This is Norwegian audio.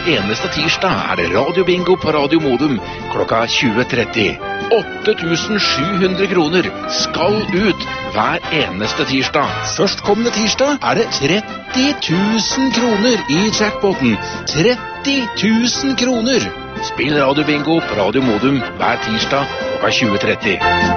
eneste tirsdag er det radiobingo på Radio Modum klokka 20.30. 8.700 kroner skal ut hver eneste tirsdag. Førstkommende tirsdag er det 30.000 kroner i jackpoten. 30.000 kroner! Spill radiobingo på Radio Modum hver tirsdag klokka 20.30.